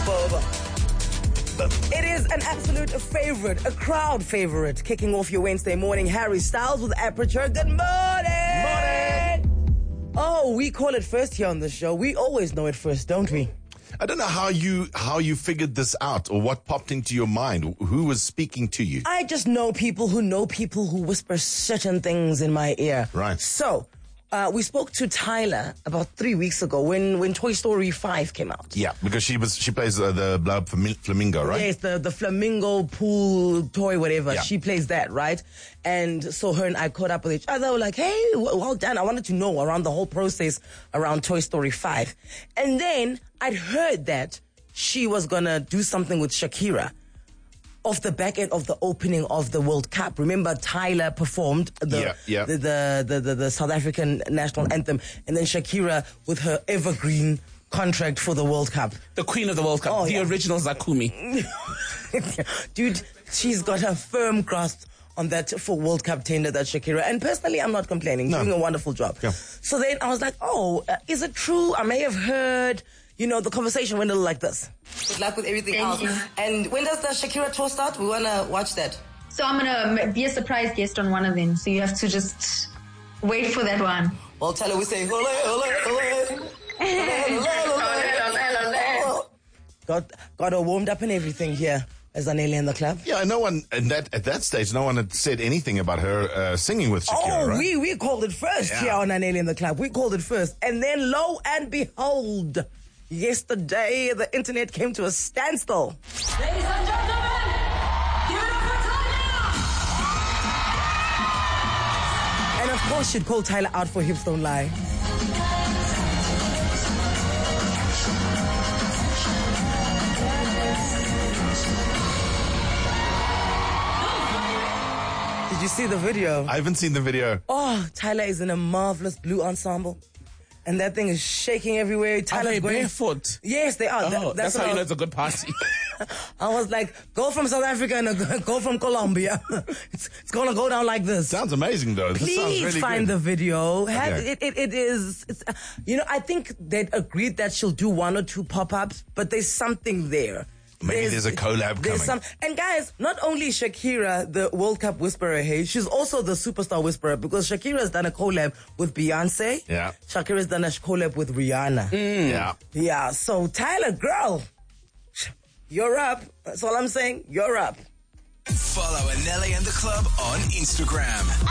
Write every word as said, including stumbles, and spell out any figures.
It is an absolute favorite, a crowd favorite, kicking off your Wednesday morning. Harry Styles with Aperture. Good morning! Morning! Oh, we call it first here on the show. We always know it first, don't we? I don't know how you how you figured this out or what popped into your mind. Who was speaking to you? I just know people who know people who whisper certain things in my ear. Right. So, uh, we spoke to Tyler about three weeks ago when, when Toy Story five came out. Yeah, because she was she plays uh, the Blue Flamingo, right? Yes, the, the flamingo pool toy, whatever. Yeah. She plays that, right? And so her and I caught up with each other. We're like, hey, well done. I wanted to know around the whole process around Toy Story five. And then I'd heard that she was going to do something with Shakira off the back end of the opening of the World Cup. Remember, Tyler performed the, yeah, yeah. The, the, the, the, the South African national anthem, and then Shakira with her evergreen contract for the World Cup. The queen of the World Cup, Oh, the yeah. original Zakumi. Dude, she's got a firm grasp on that for World Cup tender, that Shakira. And personally, I'm not complaining. No. Doing a wonderful job. Yeah. So then I was like, oh, uh, is it true? I may have heard, you know, the conversation went a little like this. Good luck with everything Thank else. you. And when does the Shakira tour start? We want to watch that. So I'm gonna be a surprise guest on one of them. So you have to just wait for that one. Well, tell her we say, ole, ole, ole. Got, got her warmed up and everything here as Anele in the club. Yeah, no one and that at that stage, no one had said anything about her uh, singing with Shakira, Oh, right? we, we called it first Yeah. here on Anele in the Club. We called it first. And then, lo and behold, yesterday the internet came to a standstill. Ladies and gentlemen, give it up for Tyler! And of course, she'd call Tyler out for Hips Don't Lie. Did you see the video? I haven't seen the video. Oh, Tyler is in a marvelous blue ensemble. And that thing is shaking everywhere. Are Tyler's they going... barefoot? Yes, they are. Oh, That- that's, what how I you know was- it's a good party. I was like, go from South Africa and uh, go from Colombia. it's, it's going to go down like this. Sounds amazing, though. This sounds Please really find good. the video. Have, Okay. it, it, it is, it's, uh, you know, I think they'd agreed that she'll do one or two pop-ups, but there's something there. Maybe there's a collab there's coming. Some, and guys, not only Shakira, the World Cup whisperer, hey, she's also the superstar whisperer because Shakira's done a collab with Beyonce. Yeah. Shakira's done a collab with Rihanna. Yeah. Yeah, so Tyler, girl, you're up. That's all I'm saying. You're up. Follow Anele and the Club on Instagram